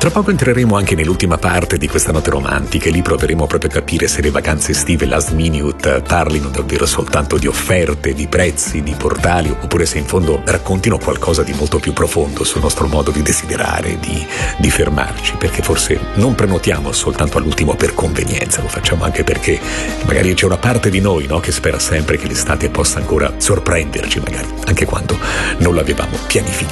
Tra poco entreremo anche nell'ultima parte di questa notte romantica e lì proveremo proprio a capire se le vacanze estive last minute parlino davvero soltanto di offerte, di prezzi, di portali, oppure se in fondo raccontino qualcosa di molto più profondo sul nostro modo di desiderare, di fermarci, perché forse non prenotiamo soltanto all'ultimo per convenienza, lo facciamo anche perché magari c'è una parte di noi, no, che spera sempre che l'estate possa ancora sorprenderci, magari anche quando non l'avevamo pianificato.